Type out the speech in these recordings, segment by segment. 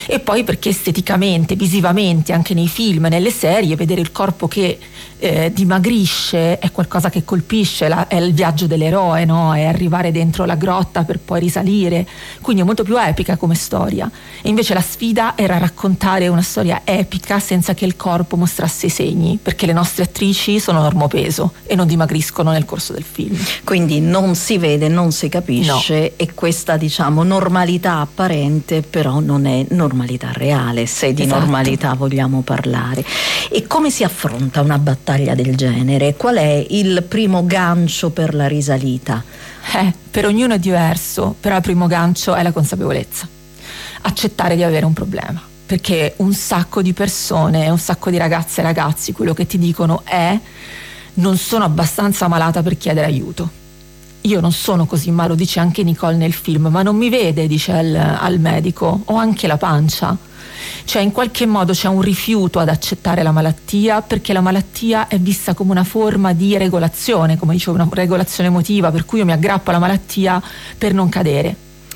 E poi perché esteticamente, visivamente, anche nei film, nelle serie, vedere il corpo che dimagrisce è qualcosa che colpisce, è il viaggio dell'eroe, no? È arrivare dentro la grotta per poi risalire, quindi è molto più epica come storia. E invece la sfida era raccontare una storia epica senza che il corpo mostrasse i segni, perché le nostre attrici sono normopeso e non dimagriscono nel corso del film. Quindi non si vede, non si capisce, no. E questa, diciamo, normalità apparente però non è normalità reale, se di normalità vogliamo parlare. E come si affronta una battaglia del genere? Qual è il primo gancio per la risalita? Per ognuno è diverso, però il primo gancio è la consapevolezza. Accettare di avere un problema, perché un sacco di persone, un sacco di ragazze e ragazzi, quello che ti dicono è: non sono abbastanza malata per chiedere aiuto. Io non sono così male, lo dice anche Nicole nel film, ma non mi vede, dice al medico, ho anche la pancia. Cioè in qualche modo c'è un rifiuto ad accettare la malattia, perché la malattia è vista come una forma di regolazione, come dicevo, una regolazione emotiva, per cui io mi aggrappo alla malattia per non cadere.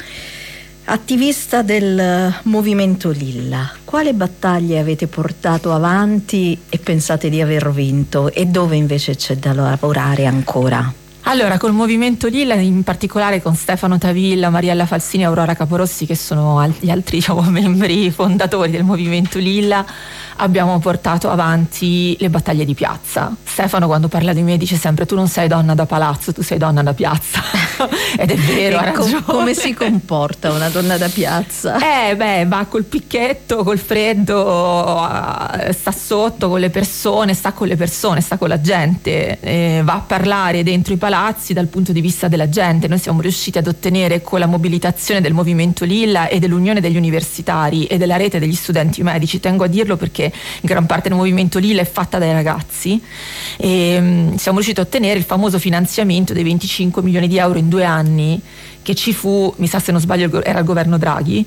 Attivista del Movimento Lilla, quale battaglie avete portato avanti e pensate di aver vinto, e dove invece c'è da lavorare ancora? Allora, col Movimento Lilla, in particolare con Stefano Tavilla, Mariella Falsini e Aurora Caporossi, che sono gli altri, diciamo, membri fondatori del Movimento Lilla, abbiamo portato avanti le battaglie di piazza. Stefano, quando parla di me, dice sempre: tu non sei donna da palazzo, tu sei donna da piazza. Ed è vero, ha ragione. Come si comporta una donna da piazza? Va col picchetto, col freddo, sta sotto con le persone, sta con la gente, va a parlare dentro i palazzi dal punto di vista della gente. Noi siamo riusciti ad ottenere, con la mobilitazione del Movimento Lilla e dell'Unione degli Universitari e della rete degli studenti medici, tengo a dirlo perché gran parte del Movimento Lilla è fatta dai ragazzi, e siamo riusciti a ottenere il famoso finanziamento dei 25 milioni di euro in 2 anni che ci fu, mi sa se non sbaglio era il governo Draghi.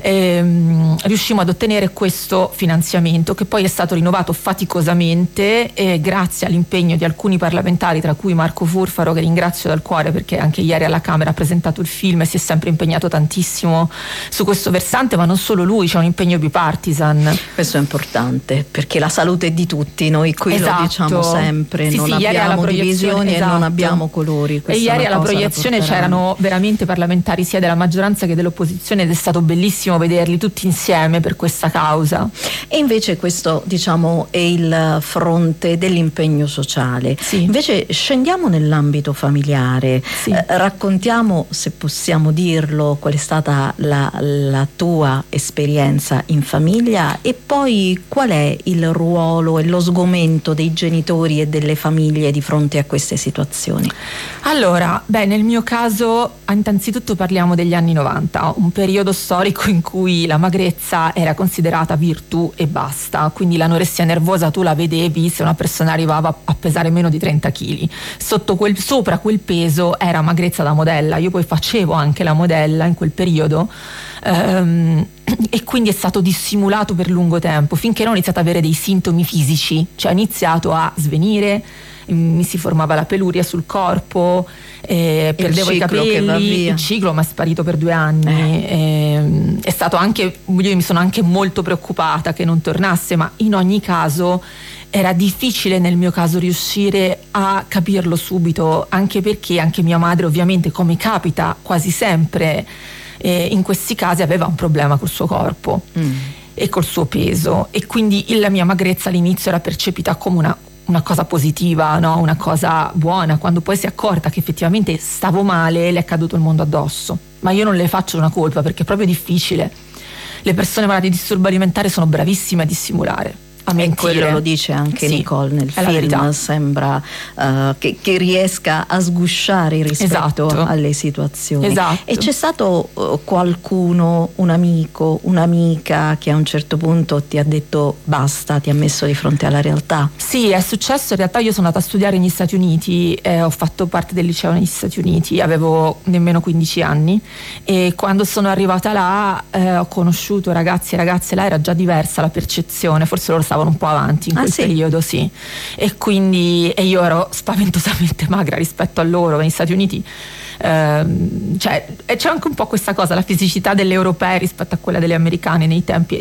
Riuscimmo ad ottenere questo finanziamento, che poi è stato rinnovato faticosamente grazie all'impegno di alcuni parlamentari, tra cui Marco Furfaro, che ringrazio dal cuore perché anche ieri alla Camera ha presentato il film e si è sempre impegnato tantissimo su questo versante, ma non solo lui, c'è un impegno bipartisan. Questo è importante, perché la salute è di tutti, noi qui lo diciamo sempre, non abbiamo divisioni e non abbiamo colori. E ieri alla proiezione c'erano veramente parlamentari sia della maggioranza che dell'opposizione, ed è stato bellissimo vederli tutti insieme per questa causa. E invece questo, diciamo, è il fronte dell'impegno sociale. Sì. Invece scendiamo nell'ambito familiare. Sì. Raccontiamo, se possiamo dirlo, qual è stata la tua esperienza in famiglia, e poi qual è il ruolo e lo sgomento dei genitori e delle famiglie di fronte a queste situazioni. Allora, nel mio caso innanzitutto parliamo degli anni 90, un periodo storico in cui la magrezza era considerata virtù e basta, quindi l'anoressia nervosa tu la vedevi se una persona arrivava a pesare meno di 30 kg. Sopra quel peso era magrezza da modella. Io poi facevo anche la modella in quel periodo, e quindi è stato dissimulato per lungo tempo, finché non ho iniziato ad avere dei sintomi fisici, cioè ho iniziato a svenire, mi si formava la peluria sul corpo, perdevo i capelli, il ciclo mi è sparito per 2 anni. È stato anche, io mi sono anche molto preoccupata che non tornasse, ma in ogni caso era difficile nel mio caso riuscire a capirlo subito, anche perché anche mia madre, ovviamente, come capita quasi sempre in questi casi, aveva un problema col suo corpo e col suo peso, e quindi la mia magrezza all'inizio era percepita come una cosa positiva, no? Una cosa buona. Quando poi si è accorta che effettivamente stavo male, le è caduto il mondo addosso. Ma io non le faccio una colpa, perché è proprio difficile. Le persone malate di disturbo alimentare sono bravissime a dissimulare, a mentire. E quello lo dice anche Nicole nel film, sembra che riesca a sgusciare rispetto alle situazioni. Esatto. E c'è stato qualcuno, un amico, un'amica che a un certo punto ti ha detto basta, ti ha messo di fronte alla realtà? Sì, è successo. In realtà io sono andata a studiare negli Stati Uniti, ho fatto parte del liceo negli Stati Uniti, avevo nemmeno 15 anni, e quando sono arrivata là ho conosciuto ragazzi e ragazze. Là era già diversa la percezione, forse loro stavano un po' avanti in quel periodo, sì, e quindi io ero spaventosamente magra rispetto a loro. Negli Stati Uniti c'è anche un po' questa cosa, la fisicità delle europee rispetto a quella delle americane nei tempi